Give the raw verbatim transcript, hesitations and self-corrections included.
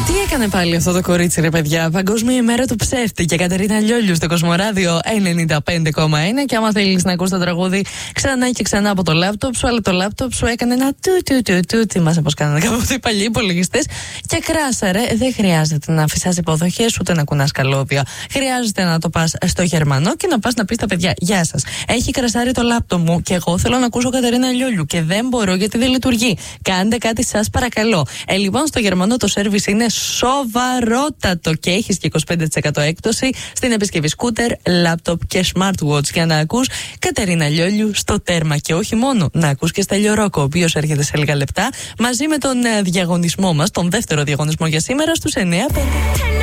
Τι έκανε πάλι αυτό το κορίτσι, ρε παιδιά? Παγκόσμια ημέρα του ψεύτη και Κατερίνα Λιόλιου στο Κοσμοράδιο ενενήντα πέντε κόμμα ένα. Και άμα θέλεις να ακούς το τραγούδι ξανά και ξανά από το λάπτοπ σου, αλλά το λάπτοπ σου έκανε ένα του του του του. Θυμάσαι πώς κάνανε κάποτε οι παλιοί υπολογιστές. Και κράσαρε. Δεν χρειάζεται να αφησάς υποδοχές ούτε να κουνάς καλώδια. Χρειάζεται να το πας στο Γερμανό και να πας να πεις στα παιδιά: Γεια σας. Έχει κρασάρει το λάπτοπ μου και εγώ θέλω να ακούσω Κατερίνα Λιόλιου και δεν μπορώ γιατί δεν λειτουργεί. Κάντε κάτι, σας παρακαλώ. Ε, λοιπόν, στο Γερμανό το σέρβις είναι σοβαρότατο και έχεις και είκοσι πέντε τοις εκατό έκπτωση στην επισκευή σκούτερ, λάπτοπ και smartwatch για να ακούς Κατερίνα Λιόλιου στο τέρμα. Και όχι μόνο, να ακούς και Στέλιο Ρόκο, ο οποίος έρχεται σε λίγα λεπτά μαζί με τον ε, διαγωνισμό μας, τον δεύτερο διαγωνισμό για σήμερα στους εννιά πέντε.